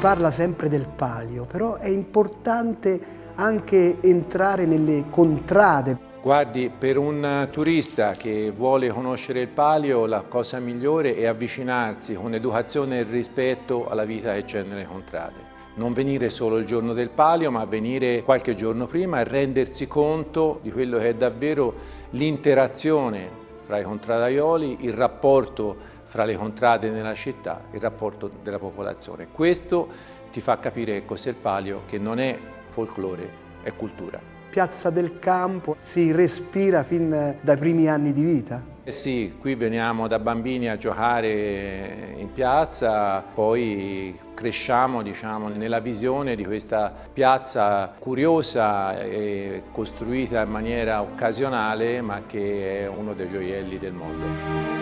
parla sempre del Palio, però è importante anche entrare nelle contrade. Guardi, per un turista che vuole conoscere il Palio, la cosa migliore è avvicinarsi con educazione e rispetto alla vita che c'è nelle contrade. Non venire solo il giorno del Palio, ma venire qualche giorno prima e rendersi conto di quello che è davvero l'interazione fra i contradaioli, il rapporto fra le contrade nella città, il rapporto della popolazione. Questo ti fa capire che cos'è il Palio, che non è folklore, è cultura. Piazza del Campo si respira fin dai primi anni di vita? Eh sì, qui veniamo da bambini a giocare in piazza, poi cresciamo, diciamo, nella visione di questa piazza curiosa e costruita in maniera occasionale, ma che è uno dei gioielli del mondo.